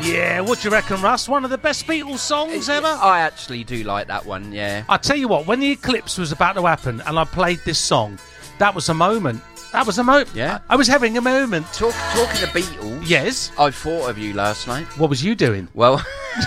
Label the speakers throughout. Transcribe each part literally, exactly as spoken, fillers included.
Speaker 1: Yeah, what do you reckon, Russ? One of the best Beatles songs ever?
Speaker 2: I actually do like that one, yeah.
Speaker 1: I tell you what, when the eclipse was about to happen and I played this song, that was a moment. That was a moment.
Speaker 2: Yeah.
Speaker 1: I, I was having a moment.
Speaker 2: Talk, talking of Beatles.
Speaker 1: Yes.
Speaker 2: I thought of you last night.
Speaker 1: What was you doing?
Speaker 2: Well,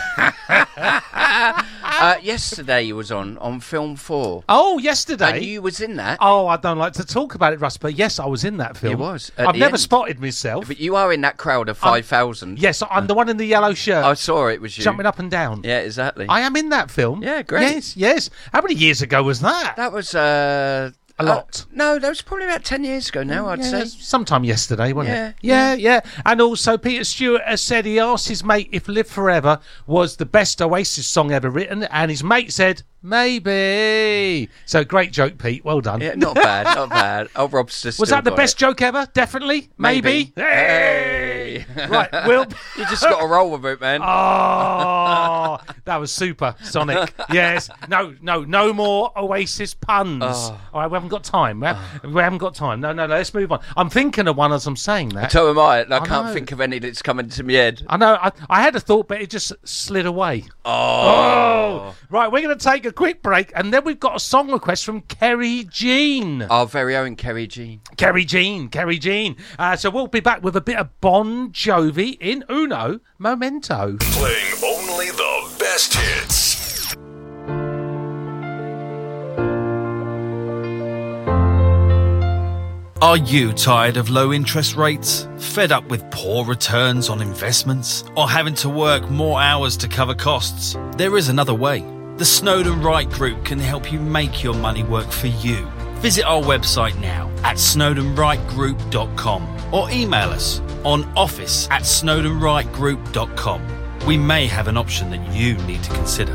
Speaker 2: uh, yesterday you was on, on Film four.
Speaker 1: Oh, yesterday?
Speaker 2: And you was in that.
Speaker 1: Oh, I don't like to talk about it, Russ, but yes, I was in that film.
Speaker 2: You was.
Speaker 1: I've never end. spotted myself.
Speaker 2: But you are in that crowd of five thousand.
Speaker 1: Yes, I'm the one in the yellow shirt.
Speaker 2: I saw it was you.
Speaker 1: Jumping up and down.
Speaker 2: Yeah, exactly.
Speaker 1: I am in that film.
Speaker 2: Yeah, great.
Speaker 1: Yes, yes. How many years ago was that?
Speaker 2: That was... Uh,
Speaker 1: A lot.
Speaker 2: Uh, no, that was probably about ten years ago now, I'd
Speaker 1: yeah,
Speaker 2: say.
Speaker 1: Sometime yesterday, wasn't
Speaker 2: yeah,
Speaker 1: it? Yeah, yeah, yeah. And also, Peter Stewart has said he asked his mate if Live Forever was the best Oasis song ever written, and his mate said, maybe. So, great joke, Pete. Well done.
Speaker 2: Yeah, not bad, not bad. Oh, Rob's just
Speaker 1: Was that the best
Speaker 2: it.
Speaker 1: joke ever? Definitely? Maybe?
Speaker 2: Maybe. Hey!
Speaker 1: Right, Will.
Speaker 2: You just got to roll with it, man.
Speaker 1: Oh, that was super, Sonic. Yes. No, no, no more Oasis puns.
Speaker 2: Oh.
Speaker 1: All right, we haven't got time. We, have, we haven't got time. No, no, no, let's move on. I'm thinking of one as I'm saying that.
Speaker 2: So am I. I,
Speaker 1: I
Speaker 2: can't
Speaker 1: know.
Speaker 2: think of any that's coming to my head.
Speaker 1: I know. I, I had a thought, but it just slid away.
Speaker 2: Oh.
Speaker 1: oh. Right, we're going to take a quick break, and then we've got a song request from Kerry Jean.
Speaker 2: Our very own Kerry Jean.
Speaker 1: Kerry Jean, Kerry Jean. Uh, so we'll be back with a bit of Bon Jovi in Uno Momento.
Speaker 3: Playing only the best hits.
Speaker 4: Are you tired of low interest rates? Fed up with poor returns on investments? Or having to work more hours to cover costs? There is another way. The Snowden Wright Group can help you make your money work for you. Visit our website now at snowden wright group dot com or email us on office at snowden wright group dot com. We may have an option that you need to consider.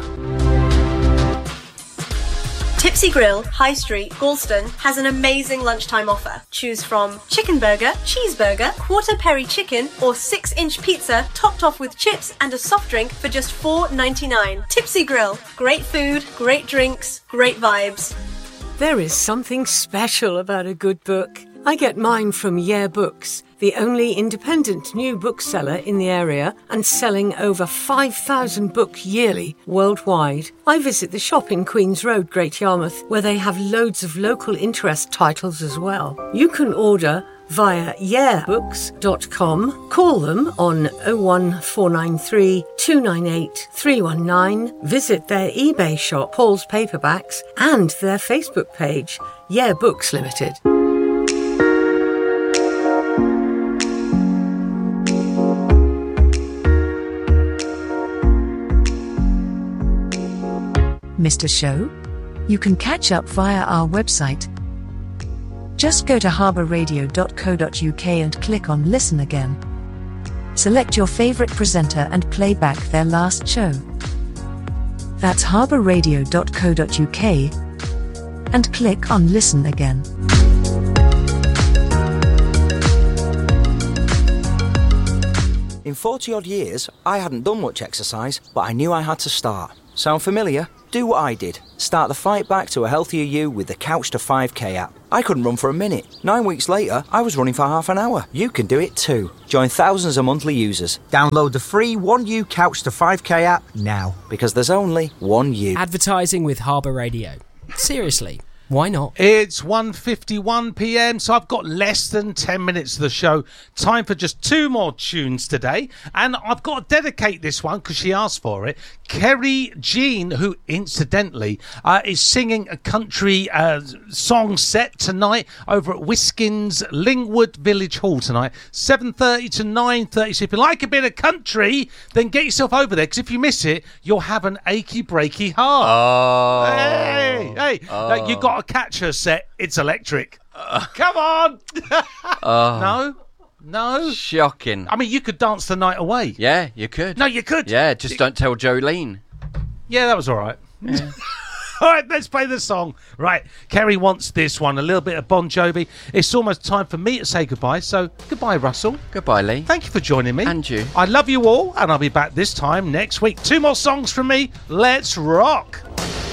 Speaker 5: Tipsy Grill, High Street, Galston has an amazing lunchtime offer. Choose from chicken burger, cheeseburger, quarter peri chicken, or six inch pizza topped off with chips and a soft drink for just four ninety-nine. Tipsy Grill, great food, great drinks, great vibes.
Speaker 6: There is something special about a good book. I get mine from Yeah Books, the only independent new bookseller in the area and selling over five thousand books yearly worldwide. I visit the shop in Queen's Road, Great Yarmouth, where they have loads of local interest titles as well. You can order via yeah books dot com. Call them on oh one four nine three, two nine eight, three one nine. Visit their eBay shop, Paul's Paperbacks, and their Facebook page, Yeah Books Limited.
Speaker 7: Missed a show? You can catch up via our website. Just go to harbour radio dot co dot uk and click on Listen Again. Select your favourite presenter and play back their last show. That's harbour radio dot co dot uk and click on Listen Again.
Speaker 8: In forty odd years, I hadn't done much exercise, but I knew I had to start. Sound familiar? Do what I did. Start the fight back to a healthier you with the Couch to five K app. I couldn't run for a minute. Nine weeks later, I was running for half an hour. You can do it too. Join thousands of monthly users. Download the free one U Couch to five K app now, because there's only one you.
Speaker 9: Advertising with Harbour Radio. Seriously. Why not?
Speaker 1: It's one fifty-one p m, so I've got less than ten minutes of the show. Time for just two more tunes today. And I've got to dedicate this one, because she asked for it. Kerry Jean, who incidentally uh, is singing a country uh, song set tonight over at Wiskins Lingwood Village Hall tonight. seven thirty to nine thirty. So if you like a bit of country, then get yourself over there, because if you miss it, you'll have an achy breaky heart.
Speaker 2: Oh.
Speaker 1: Hey, hey.
Speaker 2: Oh.
Speaker 1: Uh, you got to catch her set. It's electric. Uh, Come on.
Speaker 2: Oh.
Speaker 1: No. No.
Speaker 2: Shocking.
Speaker 1: I mean, you could dance the night away.
Speaker 2: Yeah, you could.
Speaker 1: No, you could.
Speaker 2: Yeah, just don't tell Jolene.
Speaker 1: Yeah, that was all right.
Speaker 2: Yeah.
Speaker 1: All right, let's play the song. Right, Kerry wants this one, a little bit of Bon Jovi. It's almost time for me to say goodbye, so goodbye, Russell.
Speaker 2: Goodbye, Lee.
Speaker 1: Thank you for joining me.
Speaker 2: And you.
Speaker 1: I love you all, and I'll be back this time next week. Two more songs from me. Let's rock.